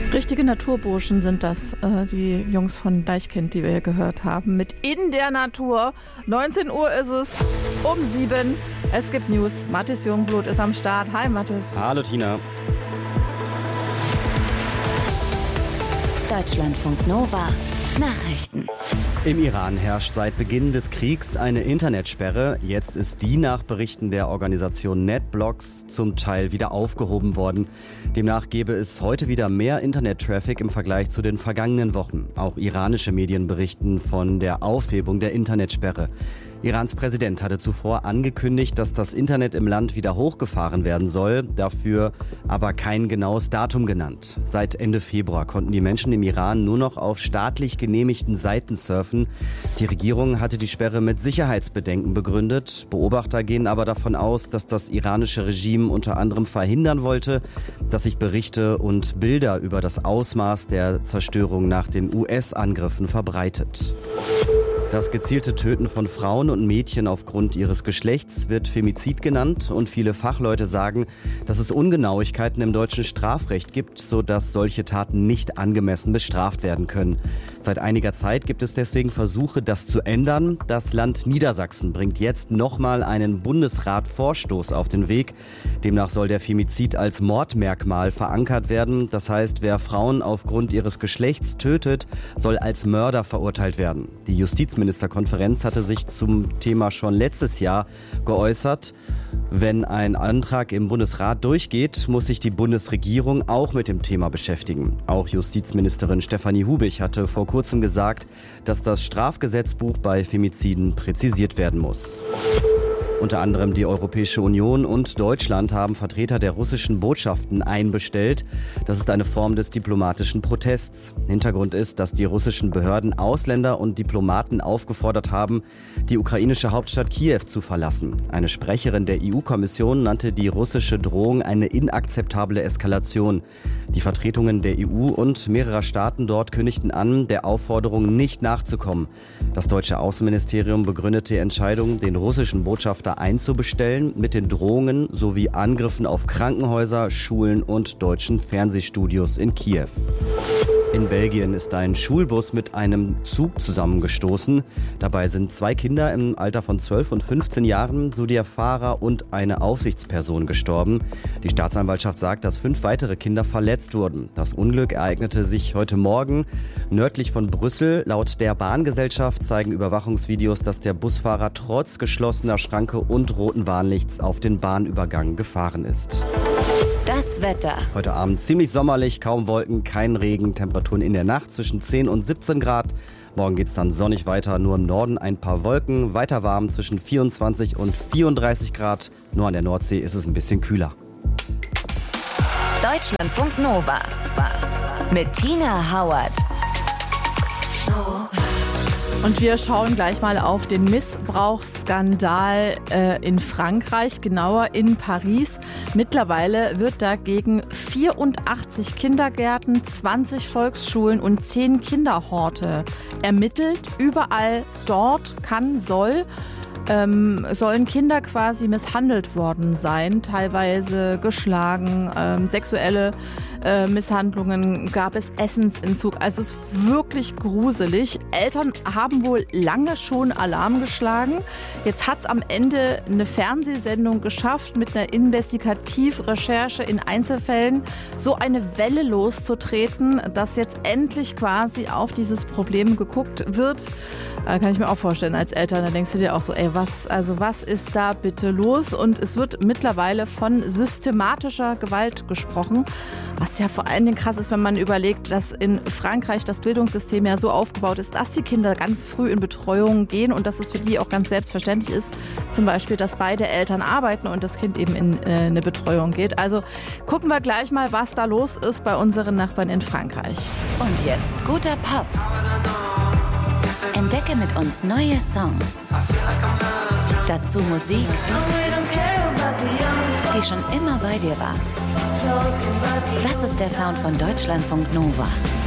Richtige Naturburschen sind das, die Jungs von Deichkind, die wir hier gehört haben. Mit In der Natur. 19 Uhr ist es, um 7. Es gibt News. Mathis Jungblut ist am Start. Hi Mathis. Hallo Tina. Deutschlandfunk Nova. Nachrichten. Im Iran herrscht seit Beginn des Kriegs eine Internetsperre. Jetzt ist die nach Berichten der Organisation NetBlocks zum Teil wieder aufgehoben worden. Demnach gäbe es heute wieder mehr Internet-Traffic im Vergleich zu den vergangenen Wochen. Auch iranische Medien berichten von der Aufhebung der Internetsperre. Irans Präsident hatte zuvor angekündigt, dass das Internet im Land wieder hochgefahren werden soll, dafür aber kein genaues Datum genannt. Seit Ende Februar konnten die Menschen im Iran nur noch auf staatlich genehmigten Seiten surfen. Die Regierung hatte die Sperre mit Sicherheitsbedenken begründet. Beobachter gehen aber davon aus, dass das iranische Regime unter anderem verhindern wollte, dass sich Berichte und Bilder über das Ausmaß der Zerstörung nach den US-Angriffen verbreitet. Das gezielte Töten von Frauen und Mädchen aufgrund ihres Geschlechts wird Femizid genannt und viele Fachleute sagen, dass es Ungenauigkeiten im deutschen Strafrecht gibt, sodass solche Taten nicht angemessen bestraft werden können. Seit einiger Zeit gibt es deswegen Versuche, das zu ändern. Das Land Niedersachsen bringt jetzt nochmal einen Bundesrat-Vorstoß auf den Weg. Demnach soll der Femizid als Mordmerkmal verankert werden. Das heißt, wer Frauen aufgrund ihres Geschlechts tötet, soll als Mörder verurteilt werden. Die Justizministerkonferenz hatte sich zum Thema schon letztes Jahr geäußert. Wenn ein Antrag im Bundesrat durchgeht, muss sich die Bundesregierung auch mit dem Thema beschäftigen. Auch Justizministerin Stefanie Hubich hatte vor kurzem gesagt, dass das Strafgesetzbuch bei Femiziden präzisiert werden muss. Unter anderem die Europäische Union und Deutschland haben Vertreter der russischen Botschaften einbestellt. Das ist eine Form des diplomatischen Protests. Hintergrund ist, dass die russischen Behörden Ausländer und Diplomaten aufgefordert haben, die ukrainische Hauptstadt Kiew zu verlassen. Eine Sprecherin der EU-Kommission nannte die russische Drohung eine inakzeptable Eskalation. Die Vertretungen der EU und mehrerer Staaten dort kündigten an, der Aufforderung nicht nachzukommen. Das deutsche Außenministerium begründete die Entscheidung, den russischen Botschafter einzubestellen, mit den Drohungen sowie Angriffen auf Krankenhäuser, Schulen und deutschen Fernsehstudios in Kiew. In Belgien ist ein Schulbus mit einem Zug zusammengestoßen. Dabei sind 2 Kinder im Alter von 12 und 15 Jahren sowie der Fahrer und eine Aufsichtsperson gestorben. Die Staatsanwaltschaft sagt, dass 5 weitere Kinder verletzt wurden. Das Unglück ereignete sich heute Morgen nördlich von Brüssel. Laut der Bahngesellschaft zeigen Überwachungsvideos, dass der Busfahrer trotz geschlossener Schranke und roten Warnlichts auf den Bahnübergang gefahren ist. Das Wetter. Heute Abend ziemlich sommerlich, kaum Wolken, kein Regen, Temperaturen in der Nacht zwischen 10 und 17 Grad. Morgen geht's dann sonnig weiter, nur im Norden ein paar Wolken, weiter warm zwischen 24 und 34 Grad. Nur an der Nordsee ist es ein bisschen kühler. Deutschlandfunk Nova. Mit Tina Hauert. Und wir schauen gleich mal auf den Missbrauchsskandal in Frankreich, genauer in Paris. Mittlerweile wird dagegen 84 Kindergärten, 20 Volksschulen und 10 Kinderhorte ermittelt. Überall dort sollen Kinder quasi misshandelt worden sein, teilweise geschlagen, sexuelle Misshandlungen gab es, Essensentzug. Also es ist wirklich gruselig. Eltern haben wohl lange schon Alarm geschlagen. Jetzt hat es am Ende eine Fernsehsendung geschafft, mit einer Investigativrecherche in Einzelfällen so eine Welle loszutreten, dass jetzt endlich quasi auf dieses Problem geguckt wird. Kann ich mir auch vorstellen als Eltern, da denkst du dir auch so, was ist da bitte los? Und es wird mittlerweile von systematischer Gewalt gesprochen, was ja vor allen Dingen krass ist, wenn man überlegt, dass in Frankreich das Bildungssystem ja so aufgebaut ist, dass die Kinder ganz früh in Betreuung gehen und dass es für die auch ganz selbstverständlich ist, zum Beispiel, dass beide Eltern arbeiten und das Kind eben in eine Betreuung geht. Also gucken wir gleich mal, was da los ist bei unseren Nachbarn in Frankreich. Und jetzt guter Pop. Entdecke mit uns neue Songs. Dazu Musik, die schon immer bei dir war. Das ist der Sound von Deutschlandfunk Nova.